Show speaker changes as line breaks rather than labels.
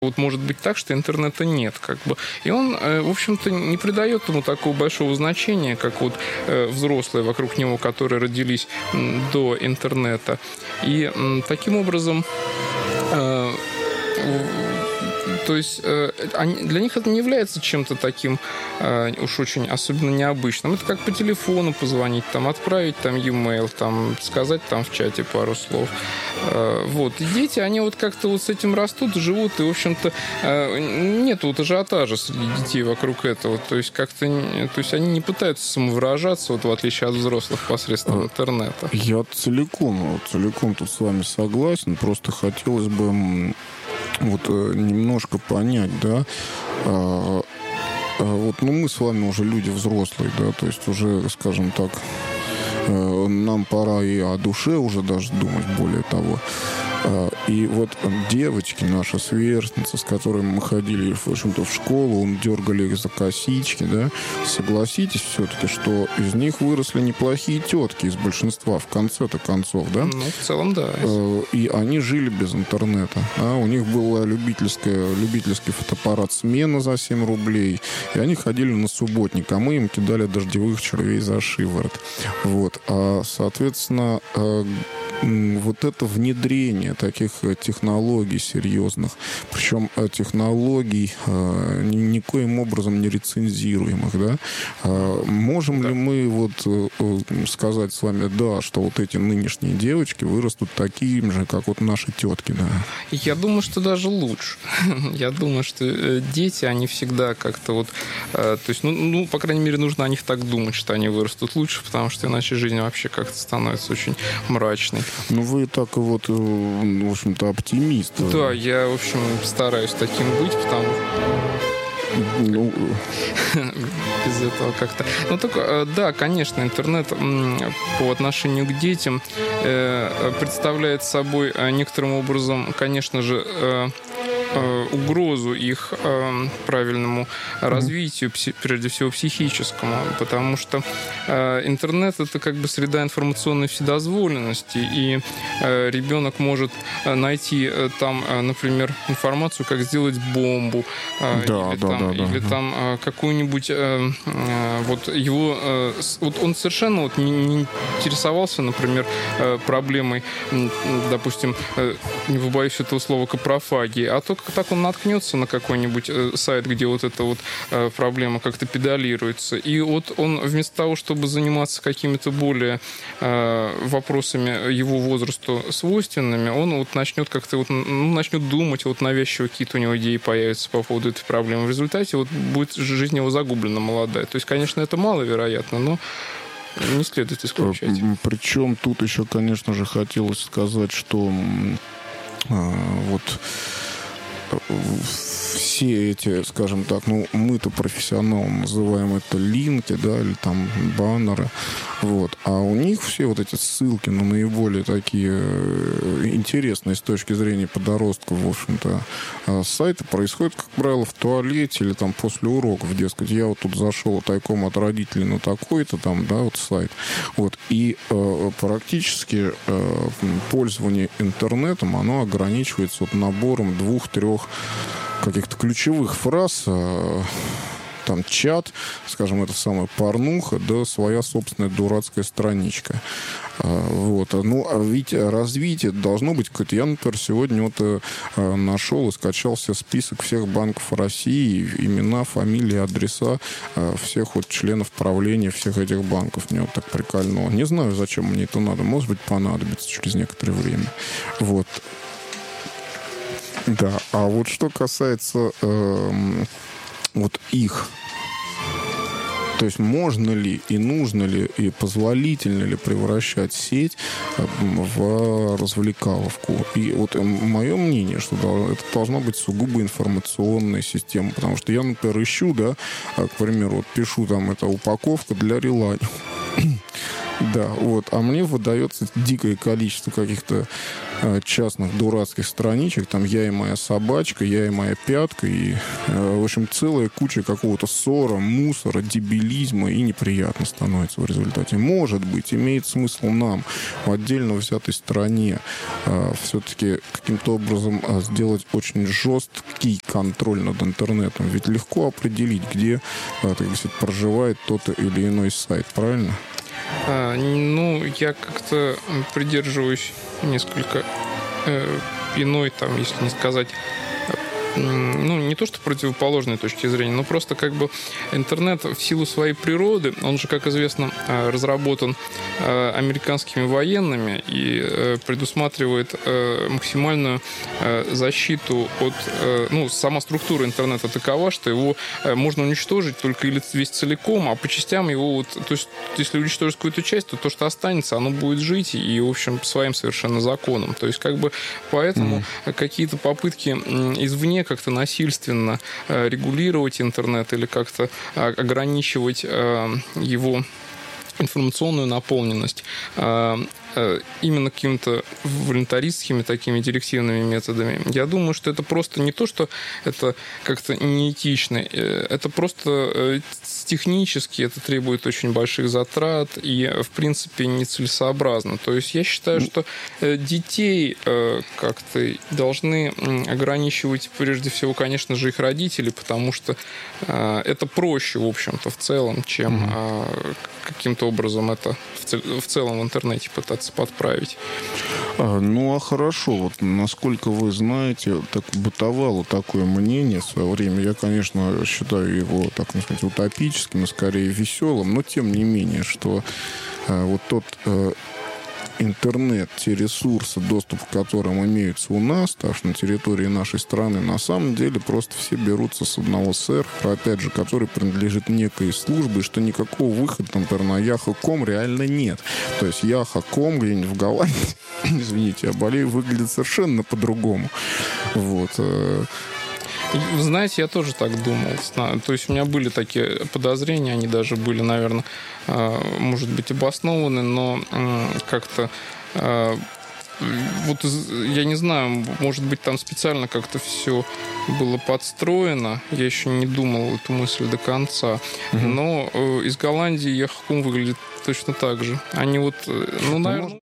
Вот может быть так, что интернета нет, как бы. И он, в общем-то, не придает ему такого большого значения, как вот взрослые вокруг него, которые родились до интернета. И таким образом... То есть для них это не является чем-то таким уж очень особенно необычным. Это как по телефону позвонить, там, отправить там e-mail, там, сказать там в чате пару слов. Вот. И дети, они вот как-то вот с этим растут, живут, и, в общем-то, нет вот ажиотажа среди детей вокруг этого. То есть как-то, то есть они не пытаются самовыражаться, вот в отличие от взрослых, посредством интернета.
Я целиком тут с вами согласен. Просто хотелось бы вот немножко понять, да, вот, мы с вами уже люди взрослые, да, то есть уже, скажем так, нам пора и о душе уже даже думать, более того. И вот девочки, наши сверстницы, с которыми мы ходили, в общем-то, в школу, дергали их за косички, да, согласитесь все-таки, что из них выросли неплохие тетки из большинства, в конце-то концов, да?
Ну, в целом, да.
И они жили без интернета. Да? У них был любительский фотоаппарат «Смена» за 7 рублей, и они ходили на субботник, а мы им кидали дождевых червей за шиворот. Вот. Соответственно, вот это внедрение таких технологий серьезных, причем технологий никоим образом не рецензируемых, да? Можем ли мы вот сказать с вами, да, что вот эти нынешние девочки вырастут такими же, как вот наши тетки, да?
Я думаю, что даже лучше. Я думаю, что дети, они всегда как-то вот... То есть, по крайней мере, нужно о них так думать, что они вырастут лучше, потому что иначе жизнь вообще как-то становится очень мрачной.
Ну, вы так вот, в общем-то, оптимист.
Да, я, в общем, стараюсь таким быть, потому без этого как-то. Ну, только, да, конечно, интернет по отношению к детям представляет собой некоторым образом, конечно же, угрозу их правильному развитию, прежде всего психическому, потому что интернет — это как бы среда информационной вседозволенности, и ребенок может найти там, например, информацию, как сделать бомбу, или там какую-нибудь вот его... Вот он совершенно вот не интересовался, например, проблемой, допустим, не побоюсь этого слова, капрофагии, а только так он наткнется на какой-нибудь сайт, где вот эта вот проблема как-то педалируется. И вот он вместо того, чтобы заниматься какими-то более вопросами его возрасту свойственными, он вот начнет как-то вот, начнет думать, вот навязчиво какие-то у него идеи появятся по поводу этой проблемы. В результате вот будет жизнь его загублена молодая. То есть, конечно, это маловероятно, но не следует исключать.
Причем тут еще, конечно же, хотелось сказать, что вот все эти, скажем так, мы-то профессионалом называем это линки, да, или там баннеры, вот, а у них все вот эти ссылки на наиболее такие интересные с точки зрения подростков, в общем-то, сайты происходят, как правило, в туалете или там после уроков, дескать, я вот тут зашел тайком от родителей на такой-то там, да, вот сайт, вот, и практически пользование интернетом, оно ограничивается вот набором 2-3 каких-то ключевых фраз, там чат, скажем, это самая порнуха, да, своя собственная дурацкая страничка. Вот. Ну, а ведь развитие должно быть какое-то. Я, например, сегодня вот нашел и скачал себе список всех банков России, имена, фамилии, адреса всех вот членов правления всех этих банков. Мне вот так прикольно. Не знаю, зачем мне это надо. Может быть, понадобится через некоторое время. Вот. Да, а вот что касается вот их, то есть можно ли и нужно ли и позволительно ли превращать сеть в развлекаловку? И вот мое мнение, что это должна быть сугубо информационная система, потому что я, например, ищу, да, к примеру, вот пишу там, это упаковка для реланиума. Да, вот. А мне выдается дикое количество каких-то частных дурацких страничек, там «Я и моя собачка», «Я и моя пятка», и, в общем, целая куча какого-то ссора, мусора, дебилизма, и неприятно становится в результате. Может быть, имеет смысл нам в отдельно взятой стране все-таки каким-то образом сделать очень жесткий контроль над интернетом. Ведь легко определить, где, так сказать, проживает тот или иной сайт, правильно?
Ну, я как-то придерживаюсь несколько иной, там, если не сказать, ну, не то что противоположной точки зрения, но просто как бы интернет в силу своей природы, он же, как известно, разработан американскими военными и предусматривает максимальную защиту от... Ну, сама структура интернета такова, что его можно уничтожить только или весь целиком, а по частям его... Вот, то есть, если уничтожить какую-то часть, то что останется, оно будет жить и, в общем, своим совершенно законом. То есть, как бы, поэтому какие-то попытки извне как-то насильственно регулировать интернет или как-то ограничивать его информационную наполненность именно какими-то волюнтаристскими такими директивными методами. Я думаю, что это просто не то, что это как-то неэтично, это просто технически это требует очень больших затрат и, в принципе, нецелесообразно. То есть я считаю, что детей как-то должны ограничивать, прежде всего, конечно же, их родители, потому что это проще, в общем-то, в целом, чем каким-то образом это в целом в интернете пытаться подправить.
Ну, а хорошо. Вот, насколько вы знаете, так бытовало такое мнение в свое время. Я, конечно, считаю его, так сказать, утопическим и скорее веселым, но тем не менее, что вот тот интернет, те ресурсы, доступ к которым имеются у нас, так что на территории нашей страны, на самом деле просто все берутся с одного сервера, опять же, который принадлежит некой службе, и что никакого выхода, например, на Yahoo.com реально нет. То есть Yahoo.com где-нибудь в Голландии, извините, я болею, выглядит совершенно по-другому. Вот.
Вы знаете, я тоже так думал. То есть у меня были такие подозрения, они даже были, наверное, может быть, обоснованы, но как-то... Вот я не знаю, может быть, там специально как-то все было подстроено. Я еще не думал эту мысль до конца. Но из Голландии Yahoo.com выглядит точно так же. Они вот, ну, наверное...